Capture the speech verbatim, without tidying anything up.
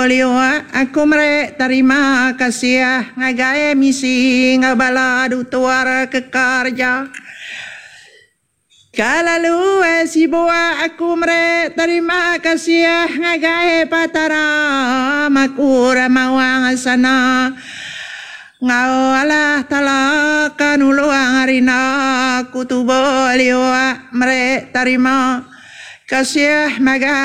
bolio aku merek terima kasih ngagai misi ngabala dutuar kekarja. Kalalu si boa aku merek terima kasih ngagai patara makura mawang sana. Ngau Allah tala kanuluang arina kutu bolio merek terima kasih maga